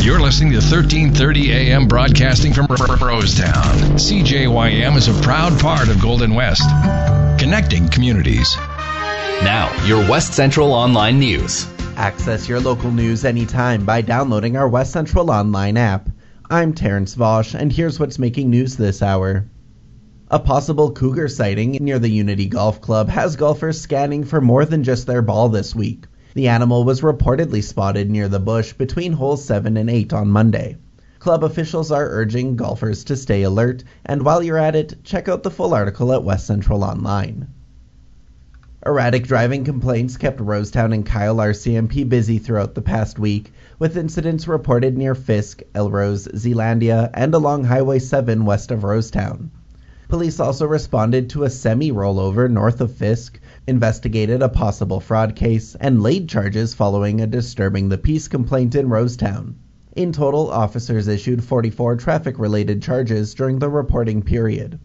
You're listening to 1330 AM broadcasting from Rosetown. CJYM is a proud part of Golden West, connecting communities. Now, your West Central Online News. Access your local news anytime by downloading our West Central Online app. I'm Terrence Vosch, and here's what's making news this hour. A possible cougar sighting near the Unity Golf Club has golfers scanning for more than just their ball this week. The animal was reportedly spotted near the bush between holes 7 and 8 on Monday. Club officials are urging golfers to stay alert, and while you're at it, check out the full article at West Central Online. Erratic driving complaints kept Rosetown and Kyle RCMP busy throughout the past week, with incidents reported near Fisk, Elrose, Zealandia, and along Highway 7 west of Rosetown. Police also responded to a semi-rollover north of Fisk, investigated a possible fraud case, and laid charges following a disturbing the peace complaint in Rosetown. In total, officers issued 44 traffic-related charges during the reporting period.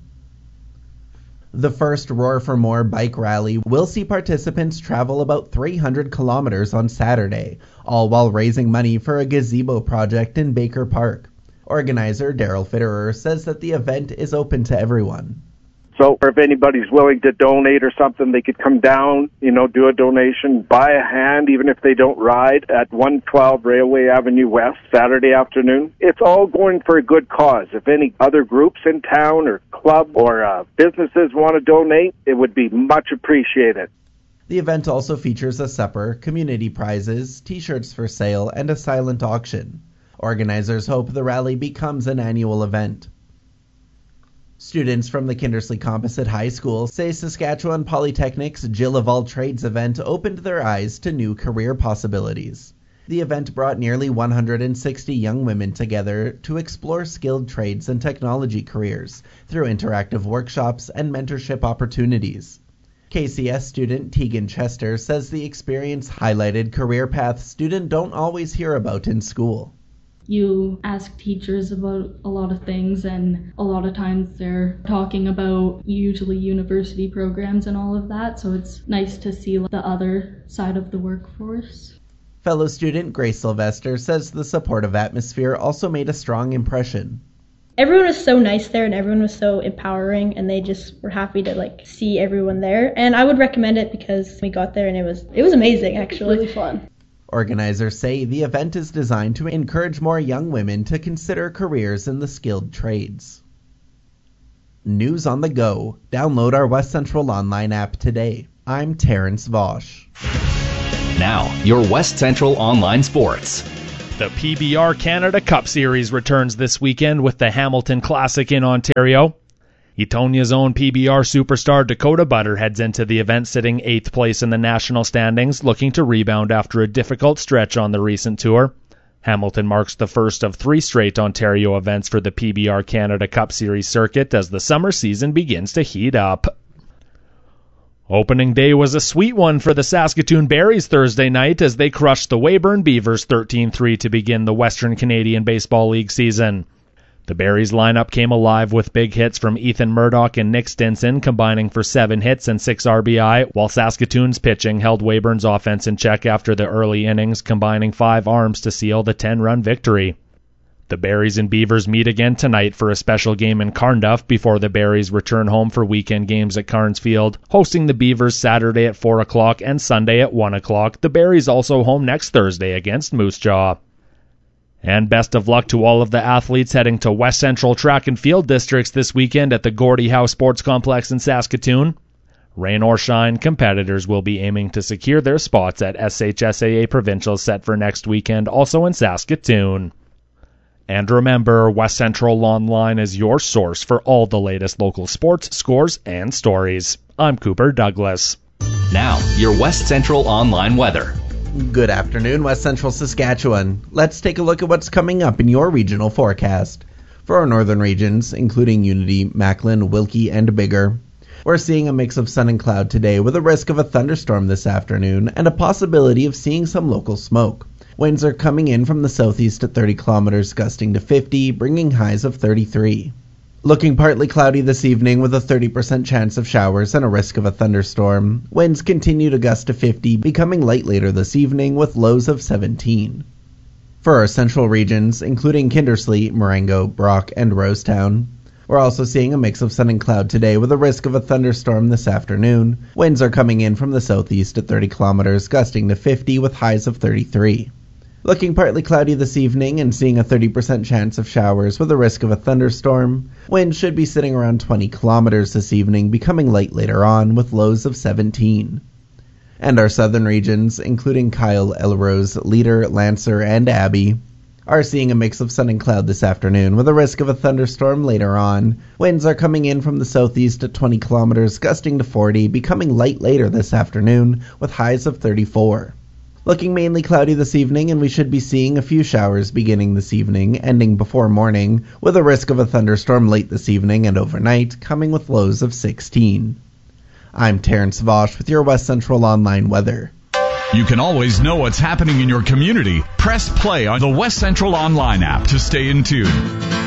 The first Roar for More bike rally will see participants travel about 300 kilometers on Saturday, all while raising money for a gazebo project in Baker Park. Organizer Daryl Fitterer says that the event is open to everyone. So if anybody's willing to donate or something, they could come down, do a donation, buy a hand, even if they don't ride, at 112 Railway Avenue West, Saturday afternoon. It's all going for a good cause. If any other groups in town or club or businesses want to donate, it would be much appreciated. The event also features a supper, community prizes, t-shirts for sale, and a silent auction. Organizers hope the rally becomes an annual event. Students from the Kindersley Composite High School say Saskatchewan Polytechnic's Jill of All Trades event opened their eyes to new career possibilities. The event brought nearly 160 young women together to explore skilled trades and technology careers through interactive workshops and mentorship opportunities. KCS student Tegan Chester says the experience highlighted career paths students don't always hear about in school. You ask teachers about a lot of things, and a lot of times they're talking about usually university programs and all of that, so it's nice to see the other side of the workforce. Fellow student Grace Sylvester says the supportive atmosphere also made a strong impression. Everyone was so nice there, and everyone was so empowering, and they just were happy to see everyone there. And I would recommend it because we got there and it was amazing, actually. Really fun. Organizers say the event is designed to encourage more young women to consider careers in the skilled trades. News on the go. Download our West Central Online app today. I'm Terrence Vosch. Now, your West Central Online Sports. The PBR Canada Cup Series returns this weekend with the Hamilton Classic in Ontario. Etonia's own PBR superstar Dakota Butter heads into the event sitting 8th place in the national standings, looking to rebound after a difficult stretch on the recent tour. Hamilton marks the first of 3 straight Ontario events for the PBR Canada Cup Series circuit as the summer season begins to heat up. Opening day was a sweet one for the Saskatoon Berries Thursday night as they crushed the Weyburn Beavers 13-3 to begin the Western Canadian Baseball League season. The Berries lineup came alive with big hits from Ethan Murdoch and Nick Stinson, combining for 7 hits and 6 RBI, while Saskatoon's pitching held Weyburn's offense in check after the early innings, combining 5 arms to seal the 10-run victory. The Berries and Beavers meet again tonight for a special game in Carnduff before the Berries return home for weekend games at Carnes Field, hosting the Beavers Saturday at 4 o'clock and Sunday at 1 o'clock. The Berries also home next Thursday against Moose Jaw. And best of luck to all of the athletes heading to West Central Track and Field Districts this weekend at the Gordie Howe Sports Complex in Saskatoon. Rain or shine, competitors will be aiming to secure their spots at SHSAA Provincials set for next weekend, also in Saskatoon. And remember, West Central Online is your source for all the latest local sports, scores, and stories. I'm Cooper Douglas. Now, your West Central Online weather. Good afternoon, West Central Saskatchewan. Let's take a look at what's coming up in your regional forecast. For our northern regions, including Unity, Macklin, Wilkie, and Biggar, we're seeing a mix of sun and cloud today with a risk of a thunderstorm this afternoon and a possibility of seeing some local smoke. Winds are coming in from the southeast at 30 kilometers, gusting to 50, bringing highs of 33. Looking partly cloudy this evening with a 30% chance of showers and a risk of a thunderstorm. Winds continue to gust to 50, becoming light later this evening with lows of 17. For our central regions, including Kindersley, Marengo, Brock, and Rosetown, we're also seeing a mix of sun and cloud today with a risk of a thunderstorm this afternoon. Winds are coming in from the southeast at 30 kilometers, gusting to 50 with highs of 33. Looking partly cloudy this evening and seeing a 30% chance of showers with a risk of a thunderstorm. Winds should be sitting around 20 kilometers this evening, becoming light later on with lows of 17. And our southern regions, including Kyle, Elrose, Leader, Lancer, and Abbey, are seeing a mix of sun and cloud this afternoon with a risk of a thunderstorm later on. Winds are coming in from the southeast at 20 kilometers, gusting to 40, becoming light later this afternoon with highs of 34. Looking mainly cloudy this evening, and we should be seeing a few showers beginning this evening, ending before morning, with a risk of a thunderstorm late this evening and overnight, coming with lows of 16. I'm Terrence Vosch with your West Central Online weather. You can always know what's happening in your community. Press play on the West Central Online app to stay in tune.